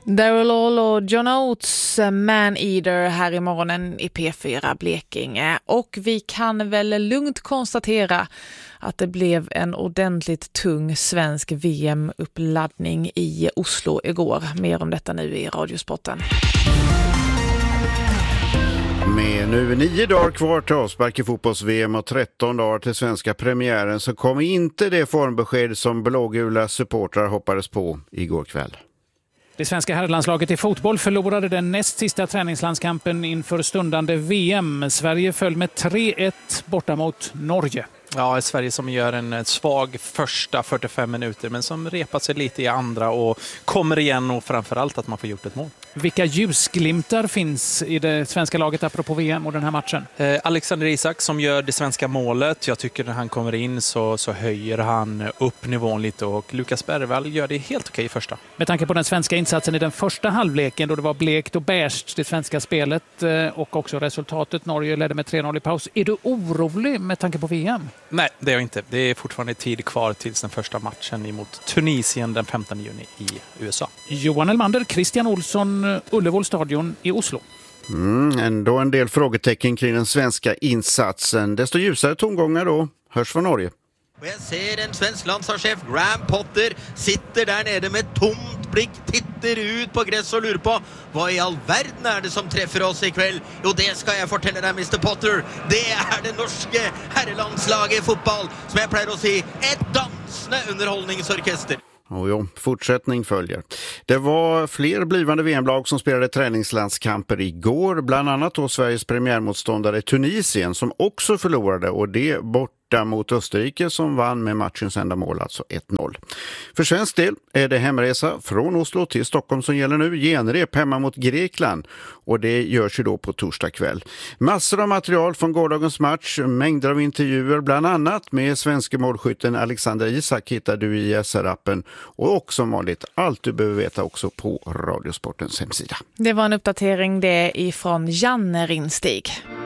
Daryl Hall och John Oates, Man Eater här i morgonen i P4 Blekinge. Och vi kan väl lugnt konstatera att det blev en ordentligt tung svensk VM-uppladdning i Oslo igår. Mer om detta nu i Radiosporten. Med nu 9 dagar kvar till avspark i fotbolls-VM och 13 dagar till svenska premiären så kommer inte det formbesked som blågula supportrar hoppades på igår kväll. Det svenska herrlandslaget i fotboll förlorade den näst sista träningslandskampen inför stundande VM. Sverige föll med 3-1 borta mot Norge. Ja, Sverige som gör en svag första 45 minuter men som repat sig lite i andra och kommer igen, och framförallt att man får gjort ett mål. Vilka ljusglimtar finns i det svenska laget apropå VM och den här matchen? Alexander Isak som gör det svenska målet. Jag tycker när han kommer in så höjer han upp nivån lite, och Lukas Bergvall gör det helt okej i första. Med tanke på den svenska insatsen i den första halvleken då det var blekt och beige det svenska spelet och också resultatet, Norge ledde med 3-0 i paus. Är du orolig med tanke på VM? Nej, det är jag inte. Det är fortfarande tid kvar tills den första matchen emot Tunisien den 15 juni i USA. Johan Elmander, Christian Olsson, Ullevål stadion i Oslo. Ändå en del frågetecken kring den svenska insatsen. Desto ljusare tongångar då hörs från Norge. Och jag ser en svensk landslagschef, Graham Potter, sitter där nere med tomt blick, tittar ut på gräs och lurer på vad i all världen är det som träffar oss ikväll. Jo, det ska jag fortälla dig, Mr. Potter. Det är det norske herrelandslaget i fotboll som jag plejer att se, ett dansande underhållningsorkester. Jo, fortsättning följer. Det var fler blivande VM-lag som spelade träningslandskamper igår, bland annat då Sveriges premiärmotståndare Tunisien som också förlorade, och det borta mot Österrike som vann med matchens enda mål, alltså 1-0. För svensk del är det hemresa från Oslo till Stockholm som gäller nu, genrep hemma mot Grekland, och det görs ju då på torsdag kväll. Massor av material från gårdagens match, mängder av intervjuer, bland annat med svenska målskytten Alexander Isak hittar du i SR-appen, och också som vanligt allt du behöver veta också på Radiosportens hemsida. Det var en uppdatering det ifrån Janne Rinstig.